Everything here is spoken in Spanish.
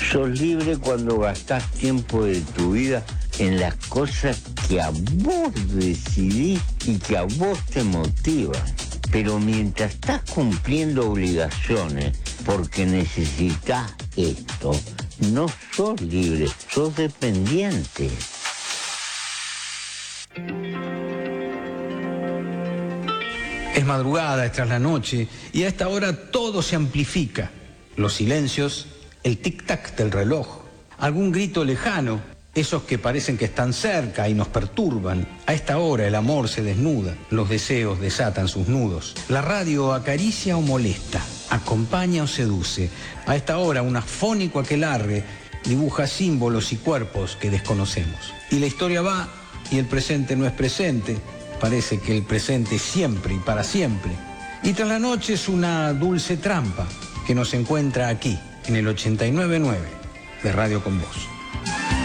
Sos libre cuando gastás tiempo de tu vida en las cosas que a vos decidís y que a vos te motivan. Pero mientras estás cumpliendo obligaciones porque necesitas esto, no sos libre, sos dependiente. Es madrugada, es tras la noche, y a esta hora todo se amplifica. Los silencios, el tic-tac del reloj, algún grito lejano, esos que parecen que están cerca y nos perturban. A esta hora el amor se desnuda, los deseos desatan sus nudos. La radio acaricia o molesta, acompaña o seduce. A esta hora un afónico aquelarre dibuja símbolos y cuerpos que desconocemos. Y la historia va y el presente no es presente. Parece que el presente es siempre y para siempre. Y tras la noche es una dulce trampa que nos encuentra aquí, en el 89.9 de Radio Con Vos.